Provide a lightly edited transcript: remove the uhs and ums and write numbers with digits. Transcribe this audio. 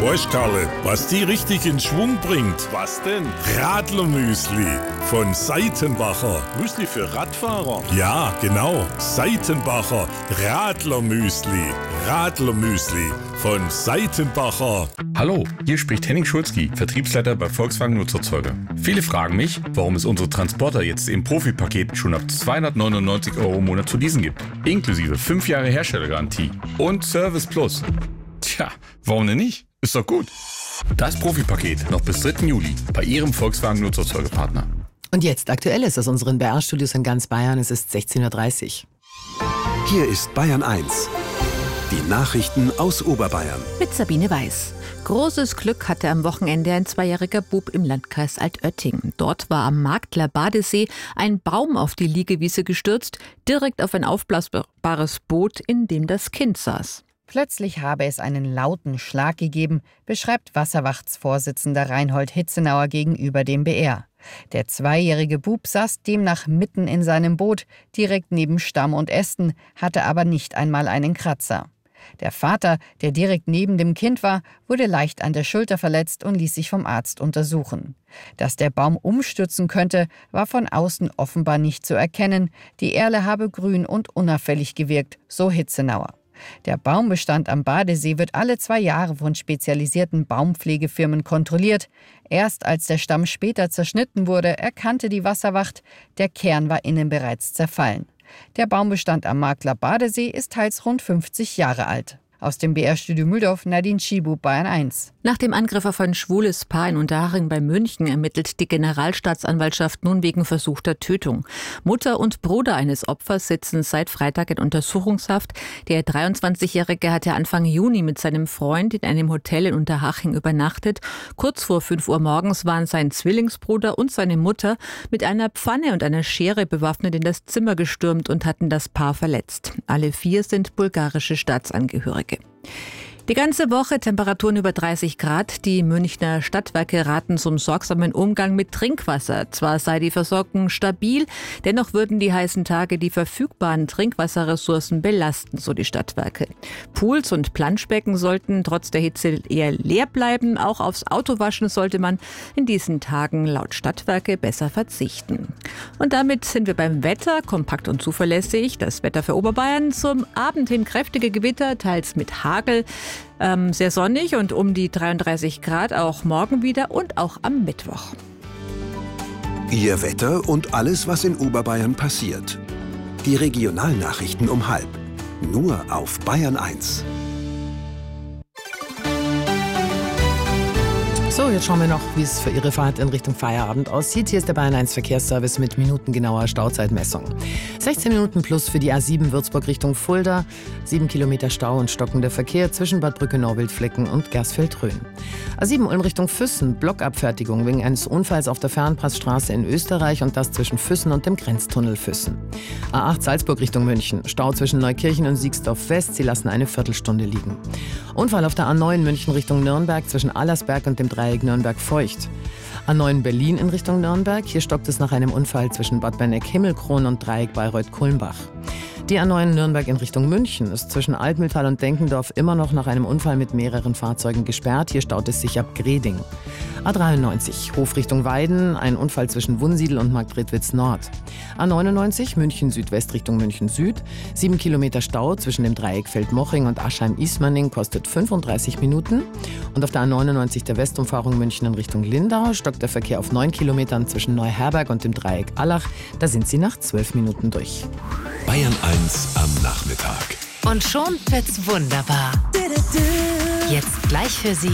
Weißt Karle, was die richtig in Schwung bringt? Was denn? Radlermüsli von Seitenbacher. Müsli für Radfahrer? Ja, genau. Seitenbacher Radlermüsli. Radlermüsli von Seitenbacher. Hallo, hier spricht Henning Schulzki, Vertriebsleiter bei Volkswagen Nutzerzeuger. Viele fragen mich, warum es unsere Transporter jetzt im Profipaket schon ab 299 € im Monat zu leasen gibt. Inklusive 5 Jahre Herstellergarantie und Service Plus. Tja, warum denn nicht? Ist doch gut. Das Profipaket noch bis 3. Juli bei Ihrem Volkswagen Nutzerzeugerpartner. Und jetzt Aktuelles aus unseren BR-Studios in ganz Bayern. Es ist 16:30 Uhr. Hier ist Bayern 1. Die Nachrichten aus Oberbayern. Mit Sabine Weiß. Großes Glück hatte am Wochenende ein 2-jähriger Bub im Landkreis Altötting. Dort war am Marktler Badesee ein Baum auf die Liegewiese gestürzt, direkt auf ein aufblasbares Boot, in dem das Kind saß. Plötzlich habe es einen lauten Schlag gegeben, beschreibt Wasserwachtsvorsitzender Reinhold Hitzenauer gegenüber dem BR. Der 2-jährige Bub saß demnach mitten in seinem Boot, direkt neben Stamm und Ästen, hatte aber nicht einmal einen Kratzer. Der Vater, der direkt neben dem Kind war, wurde leicht an der Schulter verletzt und ließ sich vom Arzt untersuchen. Dass der Baum umstürzen könnte, war von außen offenbar nicht zu erkennen. Die Erle habe grün und unauffällig gewirkt, so Hitzenauer. Der Baumbestand am Badesee wird alle 2 Jahre von spezialisierten Baumpflegefirmen kontrolliert. Erst als der Stamm später zerschnitten wurde, erkannte die Wasserwacht, der Kern war innen bereits zerfallen. Der Baumbestand am Marktler Badesee ist teils rund 50 Jahre alt. Aus dem BR-Studio Mühldorf, Nadine Schibu, Bayern 1. Nach dem Angriff auf ein schwules Paar in Unterhaching bei München ermittelt die Generalstaatsanwaltschaft nun wegen versuchter Tötung. Mutter und Bruder eines Opfers sitzen seit Freitag in Untersuchungshaft. Der 23-Jährige hatte Anfang Juni mit seinem Freund in einem Hotel in Unterhaching übernachtet. Kurz vor 5 Uhr morgens waren sein Zwillingsbruder und seine Mutter mit einer Pfanne und einer Schere bewaffnet in das Zimmer gestürmt und hatten das Paar verletzt. Alle 4 sind bulgarische Staatsangehörige. Die ganze Woche Temperaturen über 30 Grad. Die Münchner Stadtwerke raten zum sorgsamen Umgang mit Trinkwasser. Zwar sei die Versorgung stabil, dennoch würden die heißen Tage die verfügbaren Trinkwasserressourcen belasten, so die Stadtwerke. Pools und Planschbecken sollten trotz der Hitze eher leer bleiben. Auch aufs Autowaschen sollte man in diesen Tagen laut Stadtwerke besser verzichten. Und damit sind wir beim Wetter, kompakt und zuverlässig. Das Wetter für Oberbayern: zum Abend hin kräftige Gewitter, teils mit Hagel. Sehr sonnig und um die 33 Grad auch morgen wieder und auch am Mittwoch. Ihr Wetter und alles, was in Oberbayern passiert. Die Regionalnachrichten um 12:30. Nur auf Bayern 1. So, jetzt schauen wir noch, wie es für Ihre Fahrt in Richtung Feierabend aussieht. Hier ist der Bayern 1 Verkehrsservice mit minutengenauer Stauzeitmessung. 16 Minuten plus für die A7 Würzburg Richtung Fulda. 7 Kilometer Stau und stockender Verkehr zwischen Bad Brücke-Norwildflecken und Gersfeld-Rhön. A7 Ulm Richtung Füssen. Blockabfertigung wegen eines Unfalls auf der Fernpassstraße in Österreich und das zwischen Füssen und dem Grenztunnel Füssen. A8 Salzburg Richtung München. Stau zwischen Neukirchen und Siegsdorf West. Sie lassen eine Viertelstunde liegen. Unfall auf der A9 München Richtung Nürnberg zwischen Allersberg und dem Dreieck Nürnberg-Feucht. A9 Berlin in Richtung Nürnberg. Hier stockt es nach einem Unfall zwischen Bad Benneck-Himmelkron und Dreieck Bayreuth-Kulmbach. Die A9 Nürnberg in Richtung München ist zwischen Altmühltal und Denkendorf immer noch nach einem Unfall mit mehreren Fahrzeugen gesperrt. Hier staut es sich ab Greding. A93 Hof Richtung Weiden, ein Unfall zwischen Wunsiedel und Marktredwitz Nord. A99 München Südwest Richtung München Süd. 7 Kilometer Stau zwischen dem Dreieck Feldmoching und Aschheim-Ismaning kostet 35 Minuten. Und auf der A99 der Westumfahrung München in Richtung Lindau stockt der Verkehr auf 9 Kilometern zwischen Neuherberg und dem Dreieck Allach. Da sind Sie nach 12 Minuten durch. Bayern 1 am Nachmittag. Und schon wird's wunderbar. Jetzt gleich für Sie